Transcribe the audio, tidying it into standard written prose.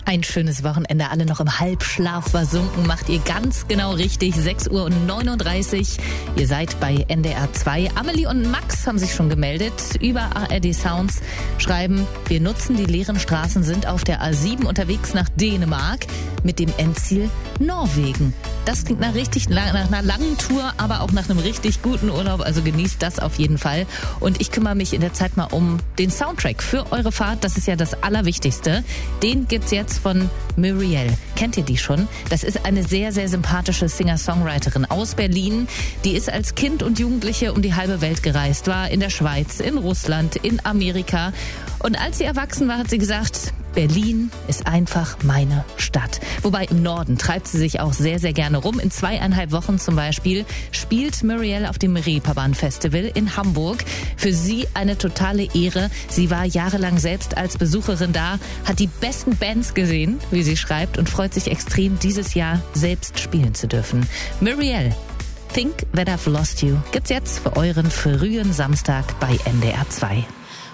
Ein schönes Wochenende, alle noch im Halbschlaf versunken, macht ihr ganz genau richtig, 6:39 Uhr. Ihr seid bei NDR 2. Amelie und Max haben sich schon gemeldet über ARD Sounds, schreiben, wir nutzen die leeren Straßen, sind auf der A7 unterwegs nach Dänemark mit dem Endziel Norwegen. Das klingt nach einer langen Tour, aber auch nach einem richtig guten Urlaub, also genießt das auf jeden Fall. Und ich kümmere mich in der Zeit mal um den Soundtrack für eure Fahrt, das ist ja das Allerwichtigste. Den gibt's jetzt von Muriel. Kennt ihr die schon? Das ist eine sehr, sehr sympathische Singer-Songwriterin aus Berlin. Die ist als Kind und Jugendliche um die halbe Welt gereist, war in der Schweiz, in Russland, in Amerika. Und als sie erwachsen war, hat sie gesagt, Berlin ist einfach meine Stadt. Wobei im Norden treibt sie sich auch sehr, sehr gerne rum. In 2,5 Wochen zum Beispiel spielt Muriel auf dem Reeperbahn Festival in Hamburg. Für sie eine totale Ehre. Sie war jahrelang selbst als Besucherin da, hat die besten Bands gesehen, wie sie schreibt, und freut sich extrem, dieses Jahr selbst spielen zu dürfen. Muriel, Think That I've Lost You, gibt's jetzt für euren frühen Samstag bei NDR 2.